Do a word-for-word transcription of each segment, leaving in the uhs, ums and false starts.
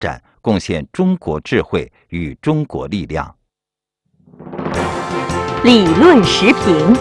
展，贡献中国智慧与中国力量。 理论时评。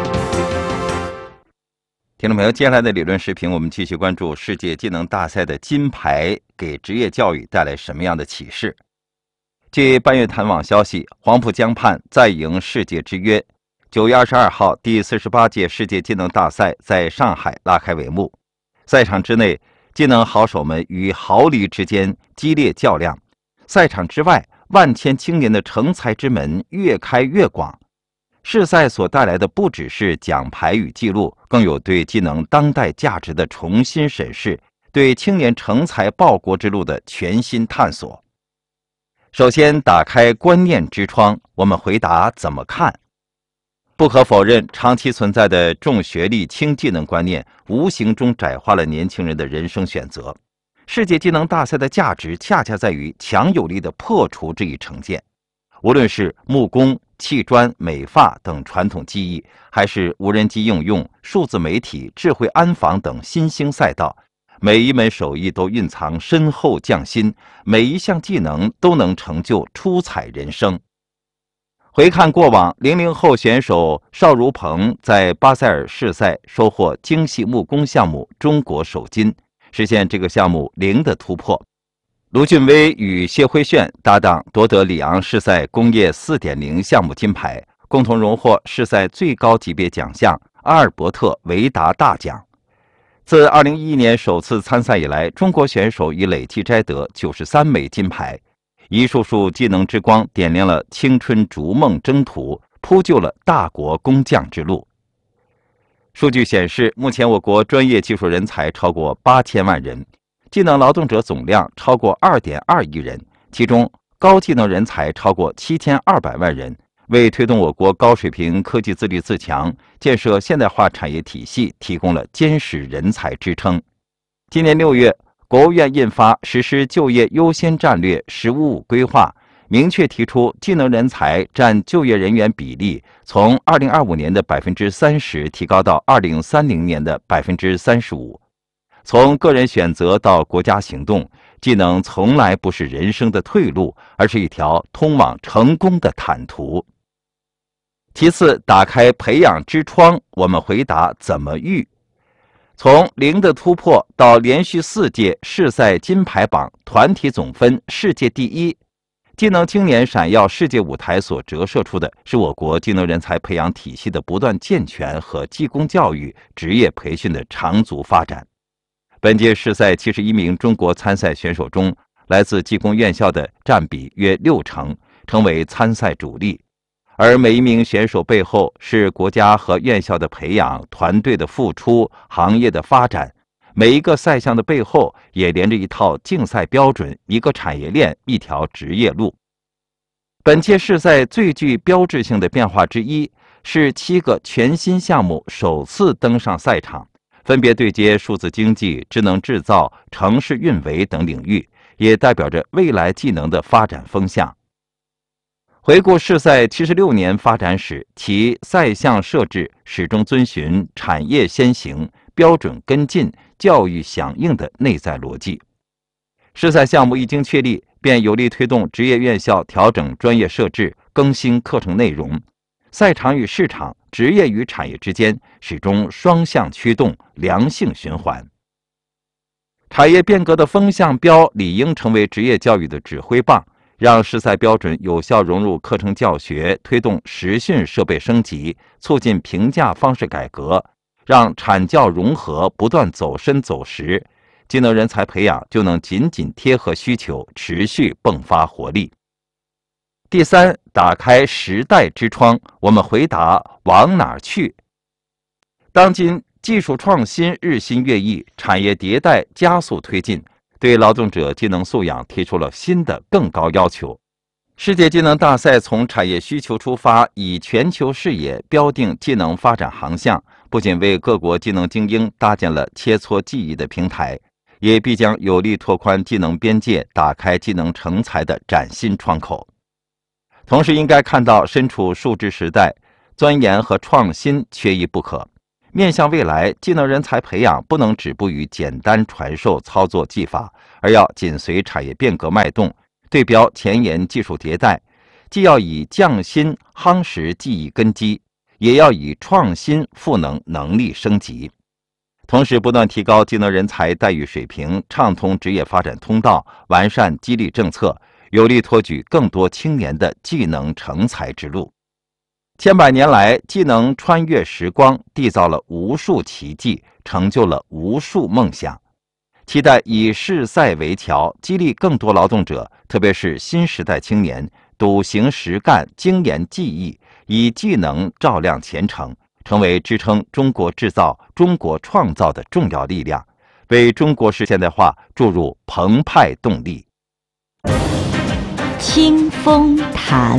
听众朋友，接下来的理论时评，我们继续关注世界技能大赛的金牌给职业教育带来什么样的启示。据半月谈网消息，黄浦江畔再迎世界之约，九月二十二号，第四十八届世界技能大赛在上海拉开帷幕。赛场之内，技能好手们与毫厘之间激烈较量；赛场之外，万千青年的成才之门越开越广。世赛所带来的不只是奖牌与记录，更有对技能当代价值的重新审视，对青年成才报国之路的全新探索。首先打开观念之窗，我们回答怎么看？不可否认，长期存在的重学历轻技能观念无形中窄化了年轻人的人生选择。世界技能大赛的价值恰恰在于强有力地破除这一成见。无论是木工、砌砖、美发等传统技艺，还是无人机应用、数字媒体、智慧安防等新兴赛道，每一门手艺都蕴藏深厚匠心，每一项技能都能成就出彩人生。回看过往，零零后选手邵如鹏在巴塞尔世赛收获精细木工项目中国首金，实现这个项目零的突破。卢俊威与谢辉炫搭档夺得里昂世赛工业 四点零 项目金牌，共同荣获世赛最高级别奖项阿尔伯特维达大奖。自二零一一年首次参赛以来，中国选手已累计摘得九十三枚金牌，一束束技能之光点亮了青春逐梦征途，铺就了大国工匠之路。数据显示，目前我国专业技术人才超过八千万人，技能劳动者总量超过 二点二亿人，其中高技能人才超过七千二百万人，为推动我国高水平科技自立自强、建设现代化产业体系提供了坚实人才支撑。今年六月，国务院印发实施就业优先战略“十五五”规划，明确提出技能人才占就业人员比例从二零二五年的 百分之三十 提高到二零三零年的 百分之三十五。从个人选择到国家行动，技能从来不是人生的退路，而是一条通往成功的坦途。其次，打开培养之窗，我们回答怎么育。从零的突破到连续四届世赛金牌榜团体总分世界第一，技能青年闪耀世界舞台所折射出的是我国技能人才培养体系的不断健全和技工教育、职业培训的长足发展。本届世赛七十一名中国参赛选手中，来自技工院校的占比约六成，成为参赛主力。而每一名选手背后是国家和院校的培养、团队的付出、行业的发展，每一个赛项的背后也连着一套竞赛标准、一个产业链、一条职业路。本届世赛最具标志性的变化之一是七个全新项目首次登上赛场，分别对接数字经济、智能制造、城市运维等领域，也代表着未来技能的发展风向。回顾世赛七十六年发展史，其赛项设置始终遵循产业先行、标准跟进、教育响应的内在逻辑。世赛项目一经确立，便有力推动职业院校调整专业设置、更新课程内容。赛场与市场、职业与产业之间始终双向驱动、良性循环。产业变革的风向标理应成为职业教育的指挥棒，让世赛标准有效融入课程教学，推动实训设备升级，促进评价方式改革，让产教融合不断走深走实，技能人才培养就能紧紧贴合需求，持续迸发活力。第三，打开时代之窗，我们回答往哪儿去？当今技术创新日新月异，产业迭代加速推进，对劳动者技能素养提出了新的更高要求。世界技能大赛从产业需求出发，以全球视野标定技能发展航向，不仅为各国技能精英搭建了切磋技艺的平台，也必将有力拓宽技能边界，打开技能成才的崭新窗口。同时应该看到，身处数字时代，钻研和创新缺一不可。面向未来，技能人才培养不能止步于简单传授操作技法， 而要紧随产业变革脉动，对标前沿技术迭代，既要以匠心夯实技艺根基，也要以创新赋能能力升级。同时不断提高技能人才待遇水平，畅通职业发展通道，完善激励政策，有力托举更多青年的技能成才之路。千百年来，技能穿越时光，缔造了无数奇迹，成就了无数梦想。期待以市赛为桥，激励更多劳动者，特别是新时代青年，笃行实干，精研技艺，以技能照亮前程，成为支撑中国制造、中国创造的重要力量，为中国式现代化注入澎湃动力。 清风谈，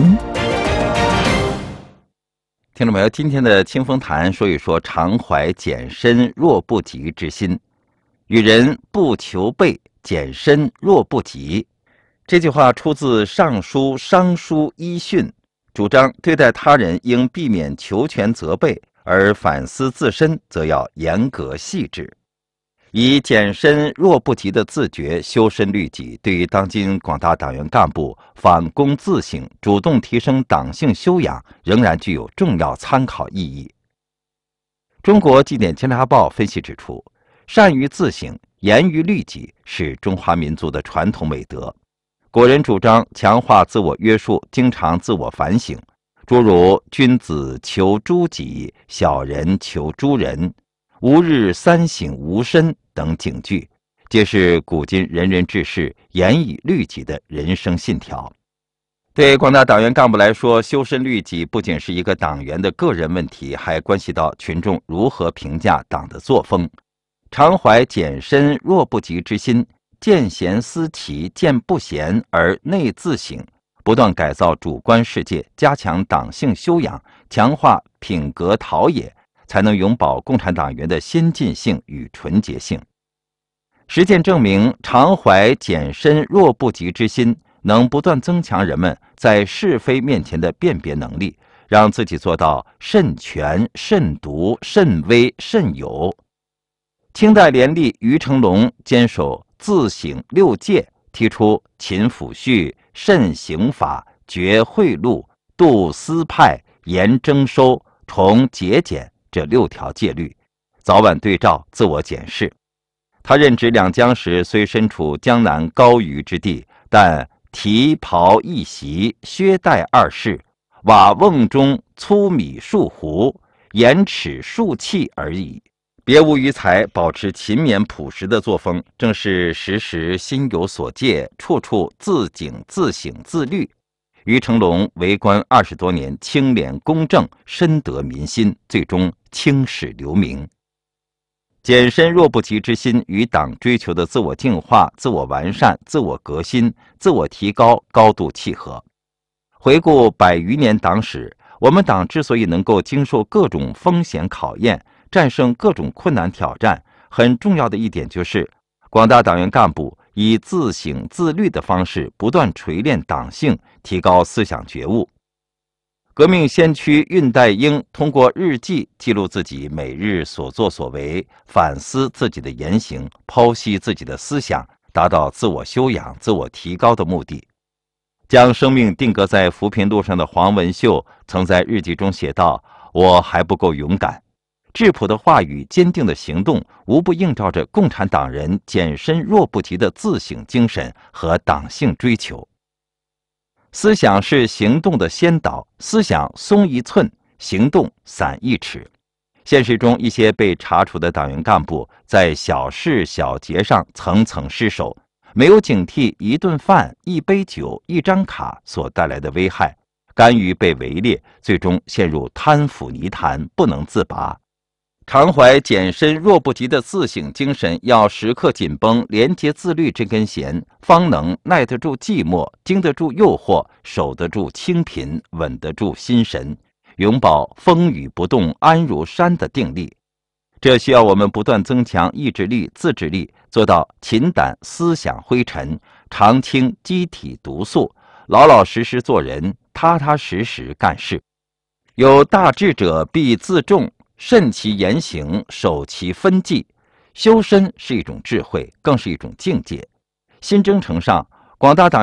听众朋友，今天的清风谈说一说常怀俭身若不及之心，与人不求备，俭身若不及。这句话出自《尚书·商书·伊训》，主张对待他人应避免求全责备，而反思自身则要严格细致。以俭身若不及的自觉修身律己，对于当今广大党员干部反躬自省、主动提升党性修养，仍然具有重要参考意义。中国纪典监察报分析指出，善于自省、严于律己是中华民族的传统美德。国人主张强化自我约束，经常自我反省，诸如君子求诸己，小人求诸人，吾日三省吾身等警句，皆是古今仁人志士严以律己的人生信条。对广大党员干部来说，修身律己不仅是一个党员的个人问题，还关系到群众如何评价党的作风。常怀俭身若不及之心，见贤思齐，见不贤而内自省，不断改造主观世界，加强党性修养，强化品格陶冶，才能永保共产党员的先进性与纯洁性。实践证明，常怀俭身若不及之心，能不断增强人们在是非面前的辨别能力，让自己做到慎权、慎独、慎微、慎友。清代廉吏于成龙坚守自省六戒，提出勤抚恤、慎刑法、绝贿赂、度私派、严征收、崇节俭这六条戒律，早晚对照，自我检视。他任职两江时，虽身处江南高隅之地，但提袍一袭，靴带二式，瓦瓮中粗米数斛，盐尺数器而已，别无余才，保持勤勉朴实的作风，正是时时心有所戒，处处自警自省自律。于成龙为官二十多年，清廉公正，深得民心，最终青史留名。俭身若不及之心与党追求的自我净化、自我完善、自我革新、自我提高高度契合。回顾百余年党史，我们党之所以能够经受各种风险考验，战胜各种困难挑战，很重要的一点就是广大党员干部以自省自律的方式不断锤炼党性，提高思想觉悟。革命先驱恽代英通过日记记录自己每日所作所为，反思自己的言行，剖析自己的思想，达到自我修养、自我提高的目的。将生命定格在扶贫路上的黄文秀曾在日记中写道：“我还不够勇敢。”质朴的话语、坚定的行动，无不映照着共产党人俭身若不及的自省精神和党性追求。思想是行动的先导，思想松一寸，行动散一尺。现实中，一些被查处的党员干部在小事小节上层层失守，没有警惕一顿饭、一杯酒、一张卡所带来的危害，甘于被围猎，最终陷入贪腐泥潭，不能自拔。常怀俭身若不及的自省精神，要时刻紧绷廉洁自律这根弦，方能耐得住寂寞，经得住诱惑，守得住清贫，稳得住心神，永保风雨不动、安如山的定力。这需要我们不断增强意志力、自制力，做到勤掸思想灰尘，常清机体毒素，老老实实做人，踏踏实实干事。有大志者必自重，慎其言行，守其分际。修身是一种智慧，更是一种境界。 新征程上，广大党